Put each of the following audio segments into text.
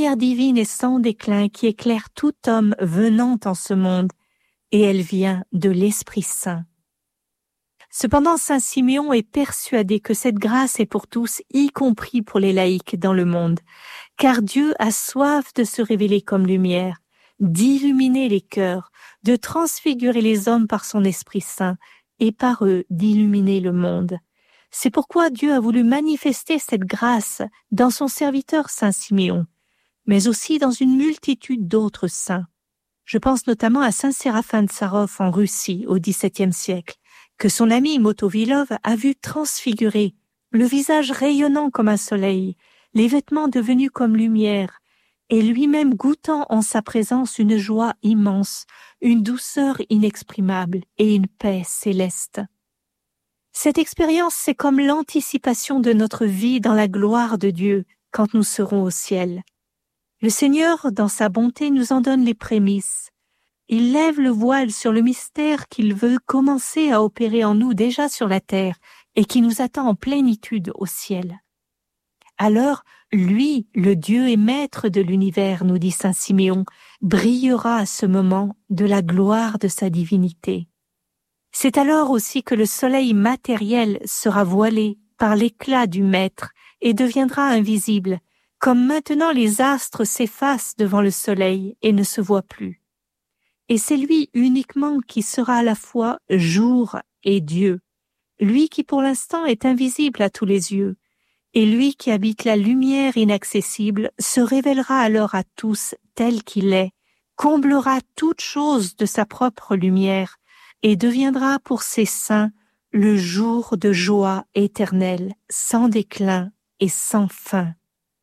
lumière divine et sans déclin qui éclaire tout homme venant en ce monde, et elle vient de l'Esprit Saint. Cependant, saint Siméon est persuadé que cette grâce est pour tous, y compris pour les laïcs dans le monde, car Dieu a soif de se révéler comme lumière, d'illuminer les cœurs, de transfigurer les hommes par son Esprit Saint, et par eux d'illuminer le monde. C'est pourquoi Dieu a voulu manifester cette grâce dans son serviteur saint Siméon, mais aussi dans une multitude d'autres saints. Je pense notamment à saint Séraphin de Sarov en Russie au XVIIe siècle, que son ami Motovilov a vu transfigurer, le visage rayonnant comme un soleil, les vêtements devenus comme lumière, et lui-même goûtant en sa présence une joie immense, une douceur inexprimable et une paix céleste. Cette expérience, c'est comme l'anticipation de notre vie dans la gloire de Dieu quand nous serons au ciel. Le Seigneur, dans sa bonté, nous en donne les prémices. Il lève le voile sur le mystère qu'il veut commencer à opérer en nous déjà sur la terre et qui nous attend en plénitude au ciel. Alors, lui, le Dieu et maître de l'univers, nous dit saint Siméon, brillera à ce moment de la gloire de sa divinité. C'est alors aussi que le soleil matériel sera voilé par l'éclat du Maître et deviendra invisible, comme maintenant les astres s'effacent devant le soleil et ne se voient plus. Et c'est lui uniquement qui sera à la fois jour et Dieu, lui qui pour l'instant est invisible à tous les yeux, et lui qui habite la lumière inaccessible se révélera alors à tous tel qu'il est, comblera toute chose de sa propre lumière, et deviendra pour ses saints le jour de joie éternelle, sans déclin et sans fin.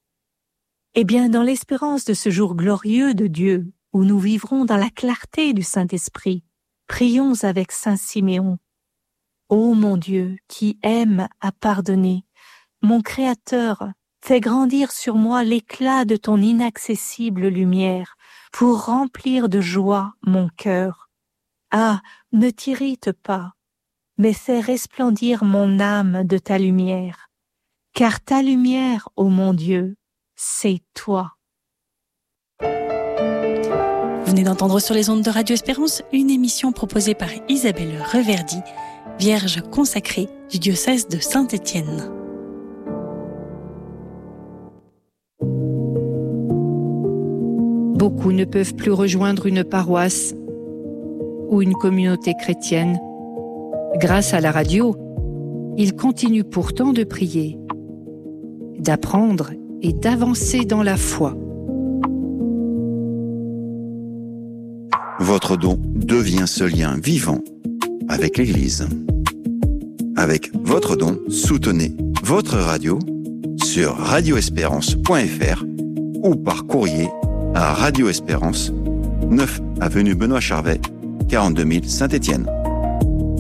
Eh bien, dans l'espérance de ce jour glorieux de Dieu, où nous vivrons dans la clarté du Saint-Esprit, prions avec saint Siméon. Ô mon Dieu, qui aime à pardonner, mon Créateur, fais grandir sur moi l'éclat de ton inaccessible lumière, pour remplir de joie mon cœur. Ah, ne t'irrite pas, mais fais resplendir mon âme de ta lumière, car ta lumière, ô mon Dieu, c'est toi. Vous venez d'entendre sur les ondes de Radio Espérance une émission proposée par Isabelle Reverdy, Vierge consacrée du diocèse de Saint-Étienne. Beaucoup ne peuvent plus rejoindre une paroisse ou une communauté chrétienne. Grâce à la radio, ils continuent pourtant de prier, d'apprendre et d'avancer dans la foi. Votre don devient ce lien vivant avec l'Église. Avec votre don, soutenez votre radio sur radioespérance.fr ou par courrier à Radio Espérance, 9 avenue Benoît Charvet, 42 000 Saint-Étienne.